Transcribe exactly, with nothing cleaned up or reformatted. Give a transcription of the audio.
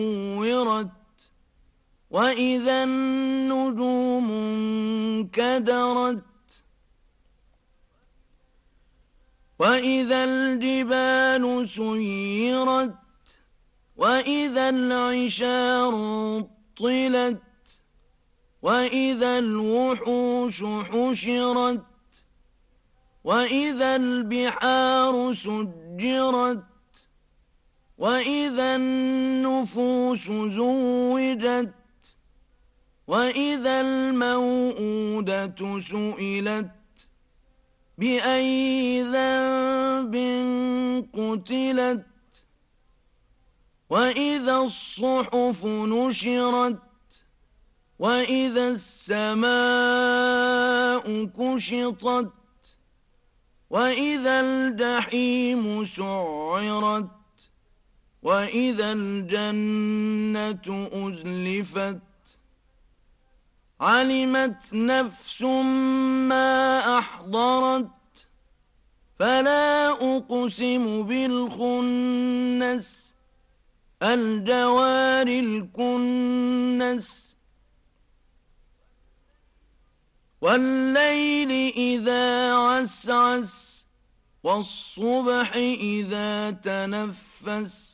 كورت وإذا النجوم انكدرت وإذا الجبال سيرت وإذا العشار طلت وإذا الوحوش حشرت وإذا البحار سجرت وإذا النفوس زوجت وإذا الموءودة سئلت بأي ذنب قتلت وإذا الصحف نشرت وإذا السماء كشطت وإذا الجحيم سعرت وإذا الجنة أزلفت علمت نفس ما أحضرت فلا أقسم بالخنس الجوار الكنس والليل إذا عسعس والصبح إذا تنفس